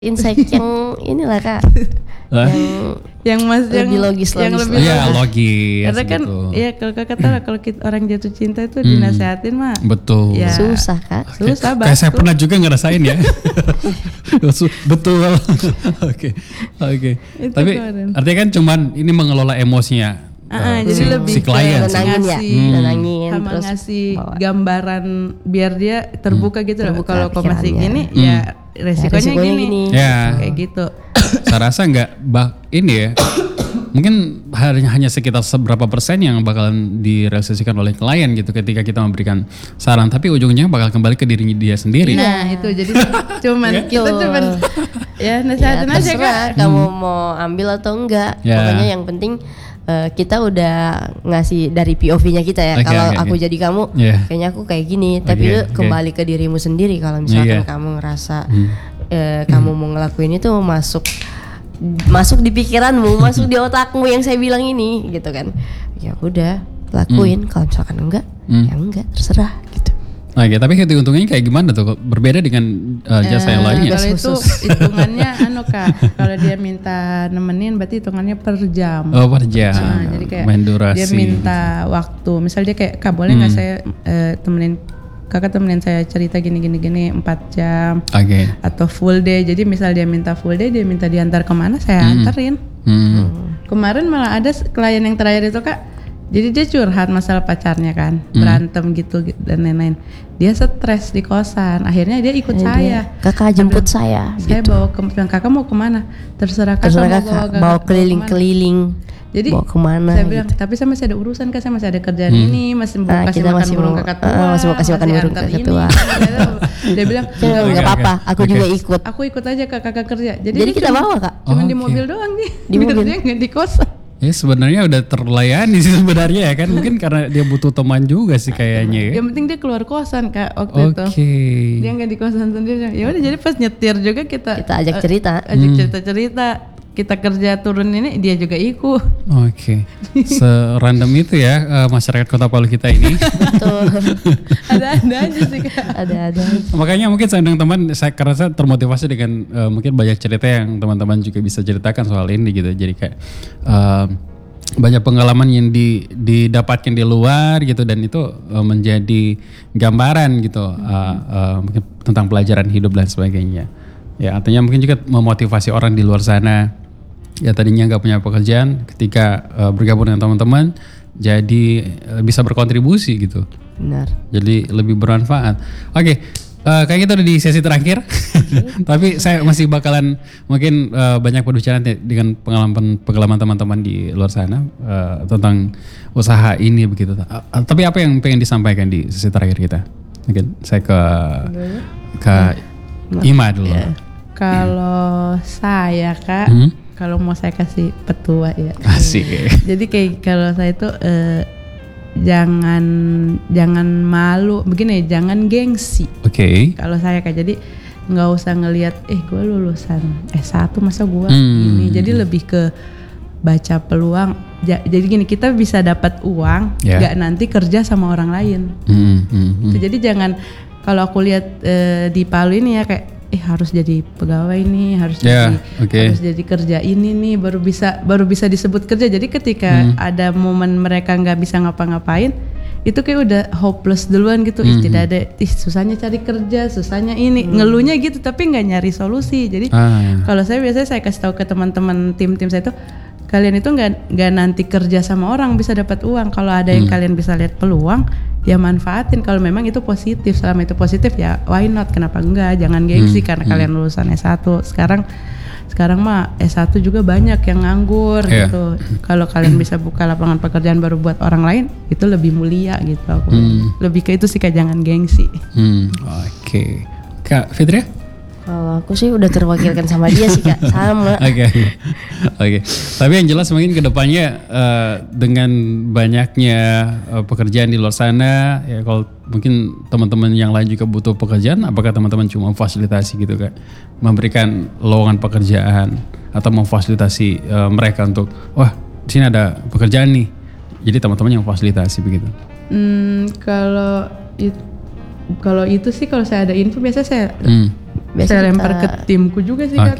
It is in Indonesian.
insight yang inilah Kak. yang lebih logis yang lah. Iya logis. Karena kan gitu. ya kalau kakak tahu kalau orang jatuh cinta itu dinasehatin mah. Betul. Ya, susah Kak. Susah banget. Kayak saya pernah juga ngerasain ya. Betul. Oke. Tapi artinya kan cuman ini mengelola emosinya. Jadi lebih si klien nenangin ya, nenangin sama terus ngasih bawa. gambaran biar dia terbuka gitu loh. Terbuka Kalau kok masih pikirannya. gini ya resikonya gini. Ya. Kayak gitu. Saya rasa ini ya. Mungkin hanya sekitar seberapa persen yang bakalan direalisasikan oleh klien gitu ketika kita memberikan saran, tapi ujungnya bakal kembali ke dirinya dia sendiri. Nah itu jadi cuman kita cuman ya nasihatin aja terserah Kak. kamu mau ambil atau enggak. Ya. Pokoknya yang penting kita udah ngasih dari POV-nya kita ya. Kalau aku jadi kamu, kayaknya aku kayak gini. Tapi lu kembali ke dirimu sendiri. Kalau misalkan kamu ngerasa kamu mau ngelakuin itu masuk di pikiranmu, masuk di otakmu yang saya bilang ini, gitu kan? Ya udah lakuin. Kalau misalkan enggak, ya enggak, terserah gitu. Oke, tapi untungnya kayak gimana tuh? Berbeda dengan jasa yang lainnya. Kalau itu hitungannya Kak, kalau dia minta nemenin berarti hitungannya per jam. Oh, per jam. Jadi kayak main durasi. dia minta waktu. Misal dia kayak, Kak boleh nggak saya kakak temenin saya cerita gini 4 jam. Oke. Atau full day. Jadi misal dia minta full day, dia minta diantar kemana, saya anterin. Kemarin malah ada klien yang terakhir itu Kak. Jadi dia curhat masalah pacarnya kan, berantem gitu dan lain-lain. Dia stres di kosan, akhirnya dia ikut saya. Kakak jemput saya. Saya gitu. bawa kakak mau kemana? Terserah kakak, bawa keliling-keliling. Jadi bawa kemana? Saya bilang, tapi saya masih ada urusan Kak, saya masih ada kerjaan ini, masih mau kasih makan burung kakak tua, masih mau kasih makan burung kakak tua. Dia bilang, nggak apa-apa, aku juga ikut. Aku ikut aja Kak, kakak kerja. Jadi kita bawa Kak. Cuma di mobil doang nih, di mobil. Dia nggak di kosan. Ya sebenarnya udah terlayani sih sebenarnya ya kan, mungkin karena dia butuh teman juga sih kayaknya ya. Yang penting dia keluar kosan Kak waktu itu. Dia nggak di kosan sendiri. Ya udah jadi pas nyetir juga kita ajak cerita. cerita. Kita kerja turun ini dia juga ikut. Oke. Serandom itu ya masyarakat Kota Palu kita ini. Betul. Ada aja sih Kak. Ada. Makanya mungkin saya undang teman, saya karena termotivasi dengan mungkin banyak cerita yang teman-teman juga bisa ceritakan soal ini gitu. Jadi kayak banyak pengalaman yang didapatkan di luar gitu, dan itu menjadi gambaran gitu mungkin tentang pelajaran hidup dan sebagainya. Ya artinya mungkin juga memotivasi orang di luar sana. Ya tadinya nggak punya pekerjaan, ketika bergabung dengan teman-teman jadi bisa berkontribusi gitu. Benar. Jadi lebih bermanfaat. Oke, kayaknya itu udah di sesi terakhir. Tapi saya masih bakalan mungkin banyak berbicara dengan pengalaman teman-teman di luar sana tentang usaha ini begitu. Tapi apa yang pengen disampaikan di sesi terakhir kita? Mungkin saya ke Ima dulu. Ya. Kalau saya Kak, kalau mau saya kasih petua ya. Asik. Jadi kayak kalau saya itu jangan malu, begini, jangan gengsi. Oke. Kalau saya Kak, jadi nggak usah ngelihat, gue lulusan S1 masa gue ini. Jadi lebih ke baca peluang. Jadi gini, kita bisa dapat uang, nggak nanti kerja sama orang lain. Jadi jangan, kalau aku lihat di Palu ini ya kayak harus jadi pegawai nih, harus jadi kerja ini nih baru bisa disebut kerja. Jadi ketika ada momen mereka nggak bisa ngapa-ngapain, itu kayak udah hopeless duluan gitu. Tidak ada, susahnya cari kerja, susahnya ini, ngeluhnya gitu, tapi nggak nyari solusi. Jadi kalau saya biasanya saya kasih tahu ke teman-teman tim saya itu, kalian itu nggak nanti kerja sama orang bisa dapat uang. Kalau ada yang kalian bisa lihat peluang, ya manfaatin. Kalau memang itu positif, selama itu positif ya why not, kenapa enggak. Jangan gengsi karena kalian lulusan S1. Sekarang mah S1 juga banyak yang nganggur gitu. Kalau kalian bisa buka lapangan pekerjaan baru buat orang lain, itu lebih mulia gitu. Lebih ke itu sih, Kak, jangan gengsi. Oke. Kak Fitria? Kalau aku sih udah terwakilkan sama dia sih Kak, sama. Oke. Tapi yang jelas mungkin kedepannya dengan banyaknya pekerjaan di luar sana, ya kalau mungkin teman-teman yang lain juga butuh pekerjaan, apakah teman-teman cuma memfasilitasi gitu Kak, memberikan lowongan pekerjaan atau memfasilitasi mereka untuk, wah di sini ada pekerjaan nih, jadi teman-teman yang fasilitasi begitu? Kalau itu sih, kalau saya ada info biasa saya Saya lempar ke timku juga sih.